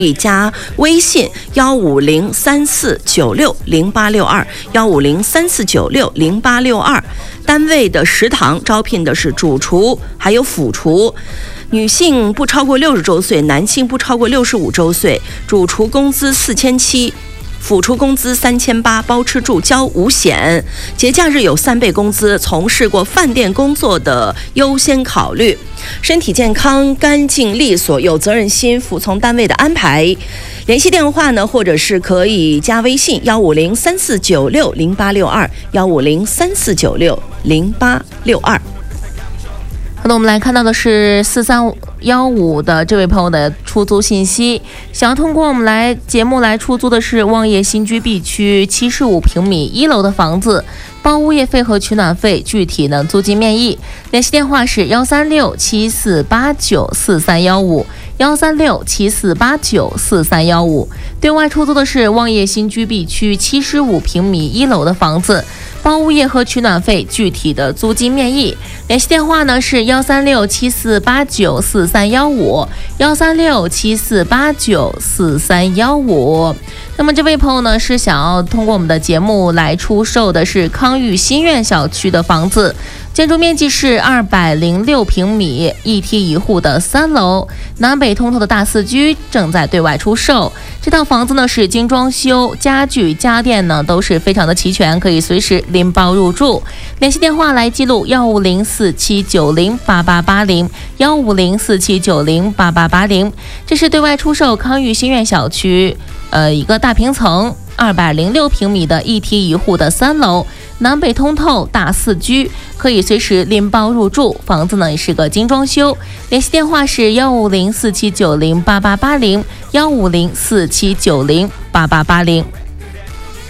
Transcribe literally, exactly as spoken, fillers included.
可以加微信幺五零三四九六零八六二幺五零三四九六零八六二。单位的食堂招聘的是主厨，还有辅厨。女性不超过六十周岁，男性不超过六十五周岁。主厨工资四千七。辅厨工资三千八，包吃住，交五险。节假日有三倍工资，从事过饭店工作的优先考虑。身体健康、干净利索，有责任心，服从单位的安排。联系电话呢，或者是可以加微信幺五零三四九六零八六二幺五零三四九六零八六二。 好的，我们来看到的是四三幺五的这位朋友的出租信息，想要通过我们来节目来出租的是望业新居 B 区七十五平米一楼的房子，包物业费和取暖费，具体呢租金面议。联系电话是幺三六七四八九四三幺五幺三六七四八九四三幺五。对外出租的是望业新居 B 区七十五平米一楼的房子，包物业和取暖费，具体的租金面议。联系电话呢是幺三六七四八九四三幺五幺三六七四八九四三幺五。那么这位朋友呢是想要通过我们的节目来出售的是康裕新苑小区的房子，建筑面积是二百零六平米，一梯一户的三楼，南北通透的大四居，正在对外出售。这套房子呢是精装修，家具家电呢都是非常的齐全，可以随时拎包入住。联系电话来记录幺五零四七九零八八八零幺五零四七九零八八八零。这是对外出售康裕新苑小区，呃，一个大平层，二百零六平米的一梯一户的三楼，南北通透，大四居，可以随时拎包入住。房子呢也是个精装修。联系电话是幺五零四七九零八八八零幺五零四七九零八八八零。